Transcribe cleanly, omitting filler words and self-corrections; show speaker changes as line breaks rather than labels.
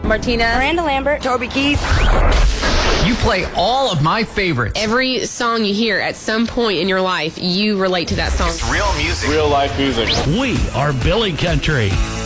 Martina,
Miranda Lambert,
Toby Keith.
You play all of my favorites.
Every song you hear at some point in your life, you relate to that song.
Real music.
Real life music.
We are Billy Country.